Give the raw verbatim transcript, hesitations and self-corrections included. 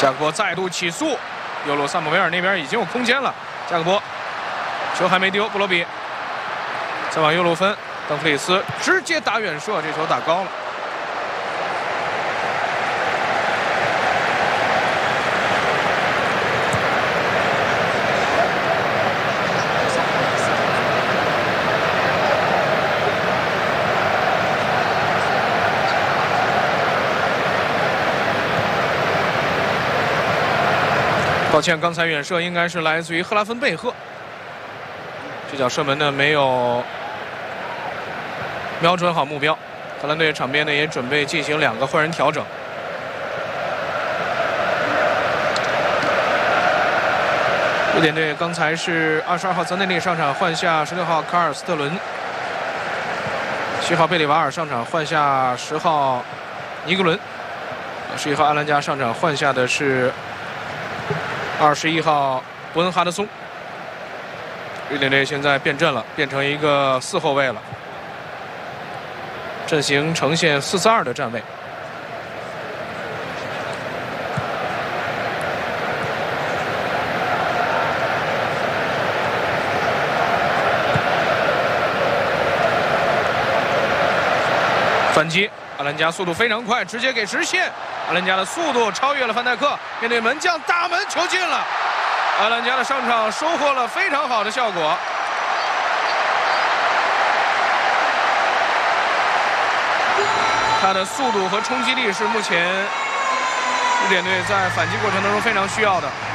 加克波再度起速，右路萨姆维尔那边已经有空间了。加克波球还没丢，布罗比再往右路分，邓弗里斯直接打远射，这球打高了。 抱歉，刚才远射应该是来自于赫拉芬贝赫。这脚射门呢没有瞄准好目标。荷兰队场边呢也准备进行两个换人调整。瑞典队刚才是二十二号泽内利上场换下十六号卡尔斯特伦，七号贝里瓦尔上场换下十号尼格伦，十一号阿兰加上场换下的是。 二十一号伯恩哈德松，瑞典队现在变阵了，变成一个四后卫了，阵型呈现四四二的站位。反击，阿兰加速度非常快，直接给直线。 阿兰加的速度超越了范戴克，面对门将大门球进了。阿兰加的上场收获了非常好的效果。他的速度和冲击力是目前瑞典队在反击过程当中非常需要的。